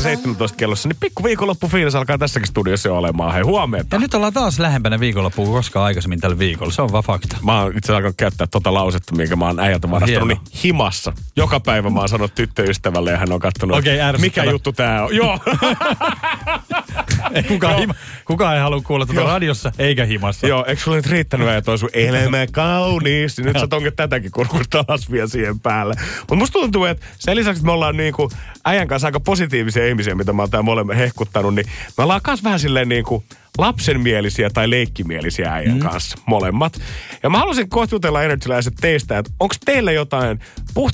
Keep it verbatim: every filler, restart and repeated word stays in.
seitsemäntoista kellossa, niin pikku viikonloppufiilis alkaa tässäkin studiossa jo olemaan. Hei, huomenta. Ja nyt ollaan taas lähempänä viikonloppua kuin koskaan aikaisemmin tällä viikolla. Se on vaan fakta. Mä oon itse asiassa alkanut käyttää tota lausetta, minkä mä oon äijältä varastanut, niin himassa. Joka päivä mä oon sanonut tyttöystävälle ja hän on kattonut, okay, mikä juttu tää on. Joo. Ei, kukaan, hima, kukaan ei halua kuulla tuota radiossa, eikä himassa. Joo, eikö sulle nyt riittänyt ja toi sun elämä kaunis? Nyt sä tonket tätäkin kurkuttaa taas vielä siihen päälle. Mutta musta tuntuu, että sen lisäksi, että me ollaan niinku äijän kanssa aika positiivisia ihmisiä, mitä mä oon täällä molemmat hehkuttanut, niin me ollaan kans vähän silleen niinku lapsenmielisiä tai leikkimielisiä äijän mm. kanssa, molemmat. Ja mä haluaisin kohta jutella Energyläiset teistä, että onko teillä jotain